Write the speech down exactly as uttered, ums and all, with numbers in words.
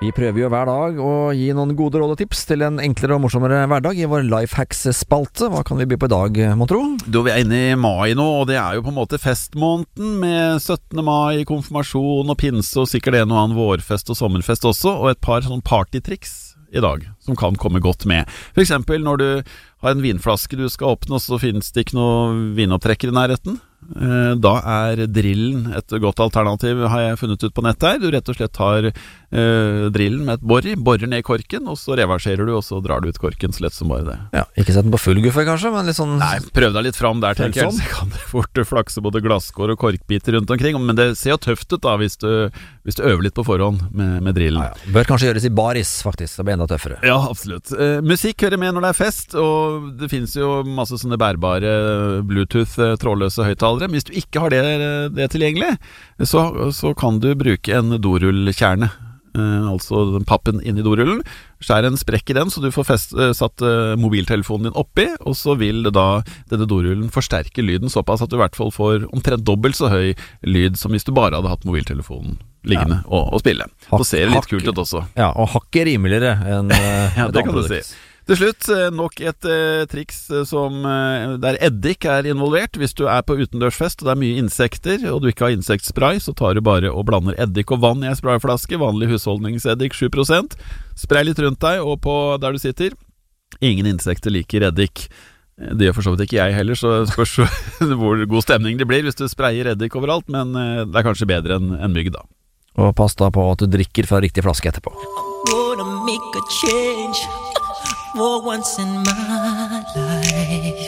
Vi prøver jo hver dag å gi noen gode råd og tips til en enklere og morsommere hverdag i vår Lifehacks-spalte. Hva kan vi by på i dag, mon tro? Du, vi er inne i mai nå, og det er jo på en måte festmåneden med syttende mai, konfirmasjon og pinse, og sikkert en og annen vårfest og sommerfest også, og et par sånn partytriks i dag som kan komme godt med. For eksempel når du har en vinflaske du skal åpne, og så finnes det ikke noe vinopptrekker i nærheten. Da er drillen et godt alternativ, har jeg funnet ut på nettet her. Du rett og slett tar uh, drillen med et borr i, borrer ned korken, og så reverserer du, og så drar du ut korken så lett som bare det. Ja, ikke sett den på full guffe kanskje, men litt sånn... Nei, prøv deg litt fram der, tenker jeg. Så kan det fort flakse både glasskår og korkbiter rundt omkring, men det ser jo tøft ut da, hvis du, hvis du øver litt på forhånd med, med drillen. Ja, ja. Bør kanskje gjøres i baris, faktisk, det blir enda tøffere. Ja, absolutt. Uh, musikk hører med når det er fest, og det finnes jo masse sånne bærbare Bluetooth trådløse høyttalere. Hvis du ikke har det, det tilgjengelig, så, så kan du bruke en dorullkjerne, eh, altså den pappen inn i dorullen. Skjær en sprekk i den, så du får fest, eh, satt eh, mobiltelefonen din oppi, og så vil det da, denne dorullen forsterke lyden såpass at du i hvert fall får omtrent dobbelt så høy lyd som hvis du bare hadde hatt mobiltelefonen liggende ja. og, og spille. Så ser det litt kult ut også. Ja, og hakket rimeligere enn eh, ja, det kan du si. Til slutt, nok et eh, triks som, eh, der eddik er involvert. Hvis du er på utendørsfest og det er mye insekter, og du ikke har insektspray, så tar du bare og blander eddik og vann i en sprayflaske, vanlig husholdningseddik sju prosent. Spray litt rundt deg og på der du sitter. Ingen insekter liker eddik. Det gjør for så vidt ikke jeg heller, så spørs hvor god stemning det blir hvis du sprayer eddik overalt, men eh, det er kanskje bedre enn en mygg da. Og pass da på at du drikker fra riktig flaske etterpå. For once in my life